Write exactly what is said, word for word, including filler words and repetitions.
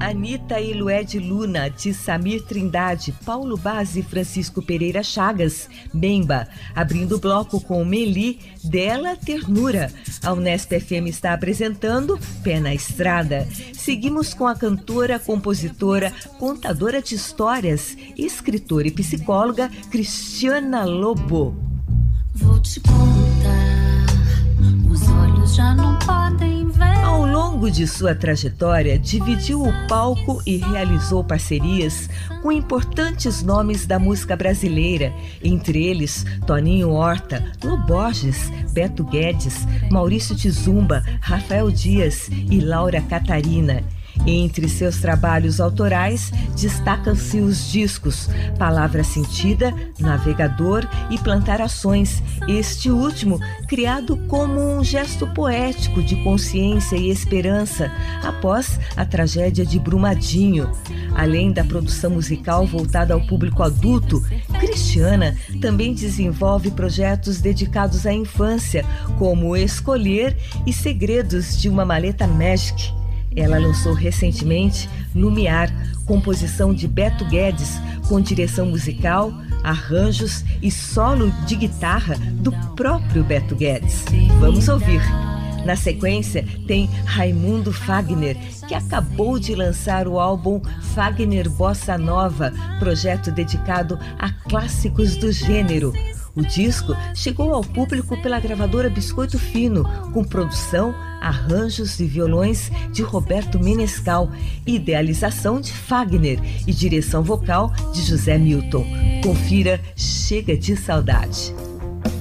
Anitta e Lued Luna, de Samir Trindade, Paulo Baz e Francisco Pereira Chagas, Bemba, abrindo o bloco com Meli, Dela Ternura. A Unesp F M está apresentando Pé na Estrada. Seguimos com a cantora, compositora, contadora de histórias, escritora e psicóloga Cristiana Lobo. Vou te contar, os olhos já não podem ver. Ao longo de sua trajetória, dividiu o palco e realizou parcerias com importantes nomes da música brasileira, entre eles Toninho Horta, Lô Borges, Beto Guedes, Maurício Tizumba, Rafael Dias e Laura Catarina. Entre seus trabalhos autorais, destacam-se os discos Palavra Sentida, Navegador e Plantarações, este último criado como um gesto poético de consciência e esperança após a tragédia de Brumadinho. Além da produção musical voltada ao público adulto, Cristiana também desenvolve projetos dedicados à infância, como Escolher e Segredos de uma Maleta Magic. Ela lançou recentemente Lumiar, composição de Beto Guedes, com direção musical, arranjos e solo de guitarra do próprio Beto Guedes. Vamos ouvir. Na sequência, tem Raimundo Fagner, que acabou de lançar o álbum Fagner Bossa Nova, projeto dedicado a clássicos do gênero. O disco chegou ao público pela gravadora Biscoito Fino, com produção, arranjos e violões de Roberto Menescal, idealização de Fagner e direção vocal de José Milton. Confira Chega de Saudade.